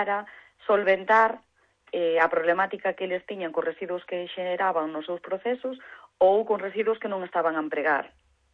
para solventar a problemática que eles tiñan cos residuos que xeneraban nos seus procesos ou con residuos que non estaban a empregar.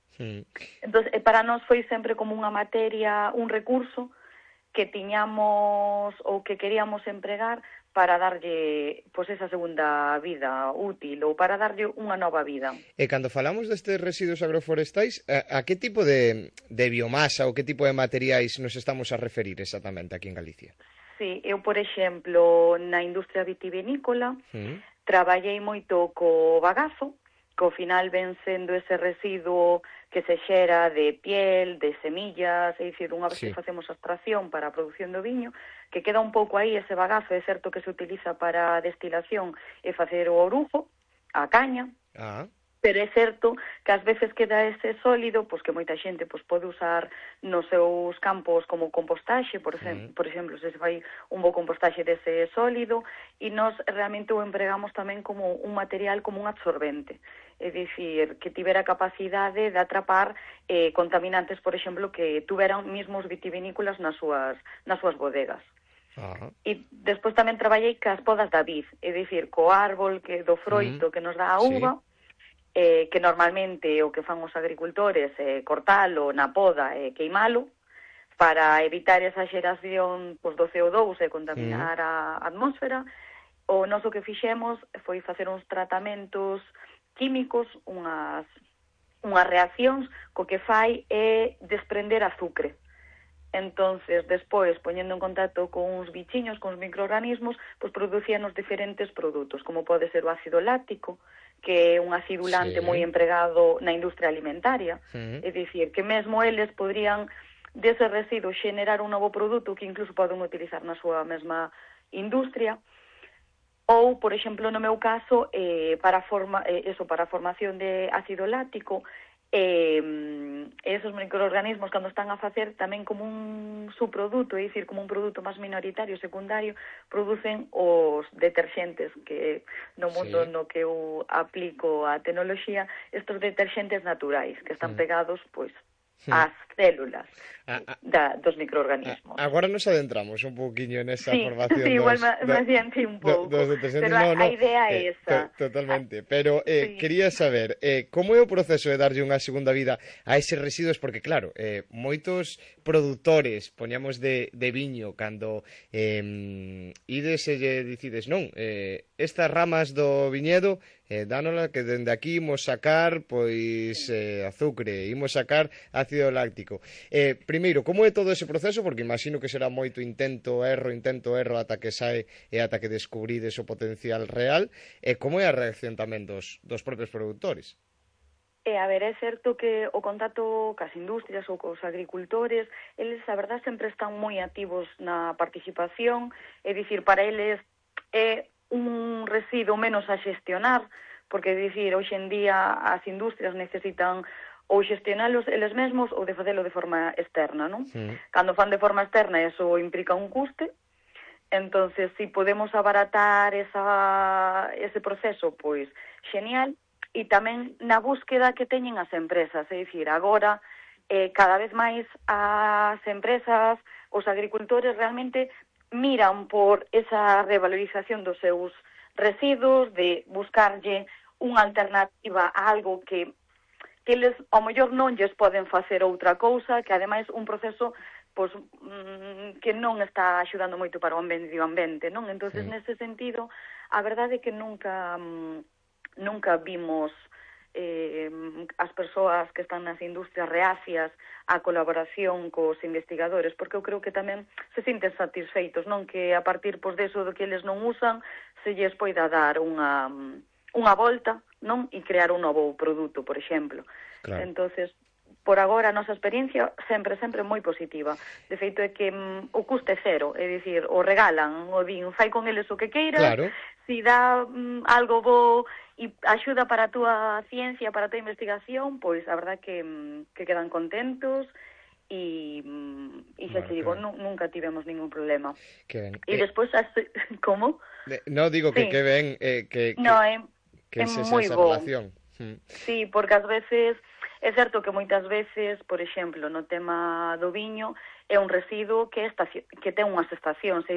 Entón, para nós foi sempre como unha materia, un recurso que tiñamos ou que queríamos empregar para darlle pois esa segunda vida útil ou para darlle unha nova vida. E cando falamos destes residuos agroforestais, a que tipo de biomasa ou que tipo de materiais nos estamos a referir exactamente aquí en Galicia? Sí, eu, por exemplo, na industria vitivinícola, traballei moito co bagazo, que ao final ven sendo ese residuo que se xera de piel, de semillas, é dicir, unha vez que facemos a extracción para a produción do viño, que queda un pouco aí ese bagazo, é certo que se utiliza para a destilación e facer o orujo, a caña, pero é certo que ás veces queda ese sólido, pois que moita xente pois pode usar nos seus campos como compostaxe, por exemplo, se fai un bo compostaxe dese sólido, e nós realmente o empregamos tamén como un material, como un absorbente, é dicir, que tivera capacidade de atrapar contaminantes, por exemplo, que tuveran mismos vitivinícolas nas súas bodegas. E despois tamén traballei cas podas da vid, é dicir, co árbol do froito que nos dá a uva, que normalmente o que fan os agricultores é cortalo na poda e queimalo para evitar esa xeración do CO2 e contaminar a atmósfera. O noso que fixemos foi facer uns tratamentos químicos, unhas reaccións co que fai é desprender azúcar. Entonces, despois, poñendo en contacto con uns bichiños, con uns microorganismos, pois producían os diferentes produtos, como pode ser o ácido láctico, que é un acidulante moi empregado na industria alimentaria. É dicir, que mesmo eles podrían, dese residuo, xenerar un novo produto que incluso poden utilizar na súa mesma industria. Ou, por exemplo, no meu caso, para a formación de ácido láctico, esos microorganismos, cando están a facer tamén como un subproduto, é dicir, como un produto máis minoritario, secundario, producen os deterxentes, que no mundo no que eu aplico a tecnoloxía, estos deterxentes naturais, que están pegados, pois, ás células dos microorganismos. Agora nos adentramos un pouquiño nesa formación. Sí, igual me adiantei un pouco, pero a idea é esa. Totalmente, pero quería saber, como é o proceso de darlle unha segunda vida a eses residuos, porque claro, moitos produtores, poñamos de viño, cando ides e lle dicides, non, estas ramas do viñedo, dánola que dende aquí imos sacar pois azucre, imos sacar ácido láctico. Primeiro, como é todo ese proceso? Porque imagino que será moito intento, erro, ata que sae e ata que descubrides o potencial real. Como é a reacción tamén dos propios produtores? A ver, é certo que o contacto cas industrias ou cos agricultores, eles, a verdad, sempre están moi activos na participación, é dicir, para eles é un residuo menos a xestionar, porque, é dicir, hoxe en día as industrias necesitan ou xestionalos eles mesmos ou de facelo de forma externa, non? Cando fan de forma externa, eso implica un custe. Entonces, si podemos abaratar ese proceso, pois, xenial. E tamén na búsqueda que teñen as empresas, é dicir, agora, cada vez máis as empresas, os agricultores realmente miran por esa revalorización dos seus residuos, de buscarlle unha alternativa a algo que eles, ao mellor, non lles poden facer outra cousa, que ademais un proceso pois, que non está axudando moito para o medio ambiente, non? Entonces, nese sentido, a verdade é que nunca vimos as persoas que están nas industrias reacias á colaboración cos investigadores, porque eu creo que tamén se sinten satisfeitos, non? Que a partir pois, deso do que eles non usan, se lles poida dar unha volta, non? E crear un novo produto, por exemplo. Claro. Entonces, por agora, a nosa experiencia sempre moi positiva. De feito, é que o custe cero, é dicir, o regalan, o din, fai con eles o que queiras, claro. Si dá algo bo e axuda para a túa ciencia, para a túa investigación, pois a verdad que quedan contentos e xa te digo, nunca tivemos ningún problema. Que ben. E despois, como? No, digo que ben que se moi esa bo. relación. Sí, porque ás veces, é certo que moitas veces, por exemplo, no tema do viño, é un residuo que ten unhas estacións,